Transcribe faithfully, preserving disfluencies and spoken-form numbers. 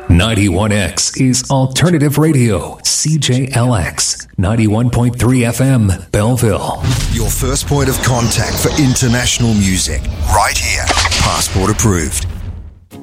ninety-one X is Alternative Radio, C J L X, ninety-one point three F M, Belleville. Your first point of contact for international music, right here. Passport approved.